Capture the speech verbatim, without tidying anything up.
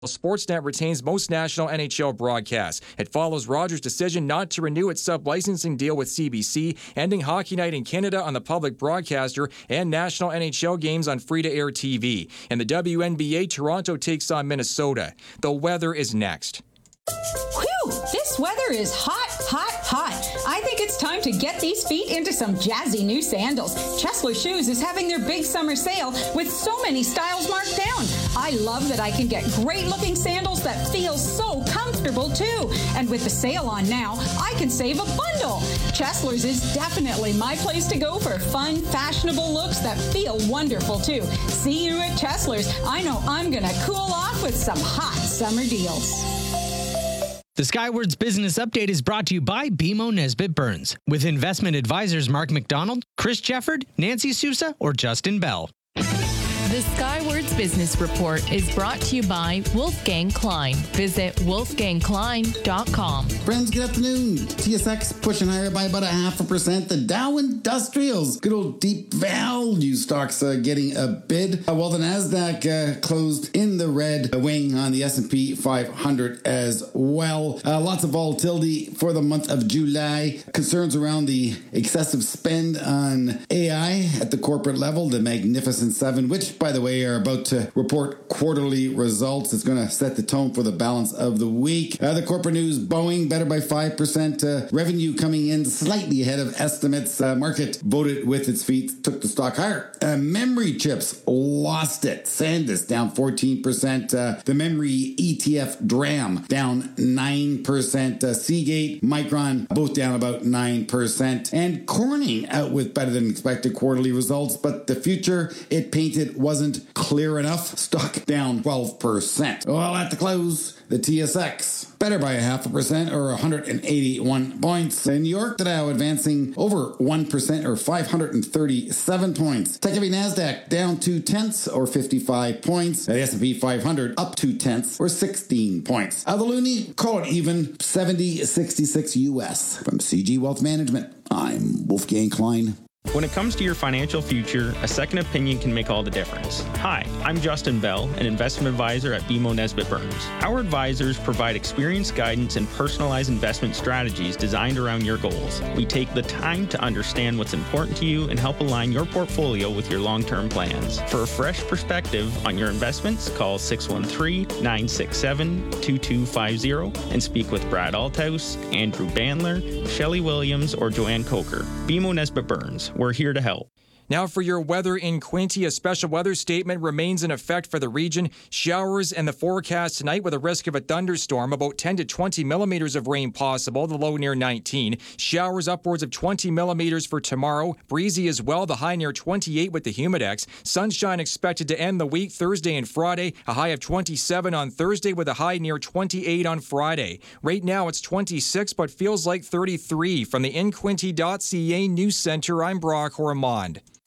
Sportsnet retains most national N H L broadcasts. It follows Rogers' decision not to renew its sub-licensing deal with C B C, ending Hockey Night in Canada on the public broadcaster and national N H L games on free-to-air T V. In the W N B A, Toronto takes on Minnesota. The weather is next. Whew! This weather is hot, hot, hot. I think it's time to get these feet into some jazzy new sandals. Chesler Shoes is having their big summer sale with so many styles marked down. I love that I can get great-looking sandals that feel so comfortable, too. And with the sale on now, I can save a bundle. Chesler's is definitely my place to go for fun, fashionable looks that feel wonderful, too. See you at Chesler's. I know I'm going to cool off with some hot summer deals. The Skywards Business Update is brought to you by B M O Nesbitt Burns, with investment advisors Mark McDonald, Chris Jefford, Nancy Sousa, or Justin Bell. The Skywards Business Report is brought to you by Wolfgang Klein. Visit wolfgang klein dot com. Friends, good afternoon. T S X pushing higher by about a half a percent. The Dow Industrials, good old deep value stocks uh, getting a bid. Uh, while the NASDAQ uh, closed in the red, wing on the S and P five hundred as well. Uh, lots of volatility for the month of July. Concerns around the excessive spend on A I at the corporate level. The Magnificent Seven, which by the way, are about to report quarterly results. It's going to set the tone for the balance of the week. Uh, the corporate news, Boeing better by five percent. Uh, revenue coming in slightly ahead of estimates. Uh, market voted with its feet, took the stock higher. Uh, memory chips lost it. SanDisk down fourteen percent. Uh, the memory E T F DRAM down nine percent. Uh, Seagate, Micron, both down about nine percent. And Corning out with better than expected quarterly results, but the future it painted was wasn't clear enough. Stock down twelve percent. Well, at the close, the T S X better by a half a percent or one hundred eighty-one points. In New York, the Dow advancing over one percent or five hundred thirty-seven points. Tech-heavy NASDAQ down two tenths or fifty-five points. The S and P five hundred up two tenths or sixteen points. Uh, the Loonie, call it even, seventy sixty-six U S. From C G Wealth Management, I'm Wolfgang Klein. When it comes to your financial future, a second opinion can make all the difference. Hi, I'm Justin Bell, an investment advisor at B M O Nesbitt Burns. Our advisors provide experienced guidance and personalized investment strategies designed around your goals. We take the time to understand what's important to you and help align your portfolio with your long-term plans. For a fresh perspective on your investments, call six one three, nine six seven, two two five zero and speak with Brad Althouse, Andrew Bandler, Shelley Williams, or Joanne Coker. B M O Nesbitt Burns. We're here to help. Now for your weather in Quinte, a special weather statement remains in effect for the region. Showers and the forecast tonight with a risk of a thunderstorm, about ten to twenty millimeters of rain possible, the low near nineteen. Showers upwards of twenty millimeters for tomorrow. Breezy as well, the high near twenty-eight with the Humidex. Sunshine expected to end the week Thursday and Friday, a high of twenty-seven on Thursday with a high near twenty-eight on Friday. Right now it's twenty-six but feels like thirty-three. From the in quinte dot c a News Center, I'm Brock Ormond.